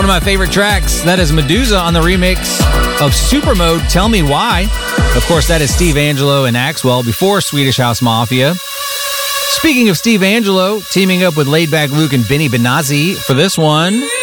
One of my favorite tracks, that is Medusa on the remix of Supermode, Tell Me Why. Of course, that is Steve Angello and Axwell before Swedish House Mafia. Speaking of Steve Angello, teaming up with Laidback Luke and Benny Benassi for this one.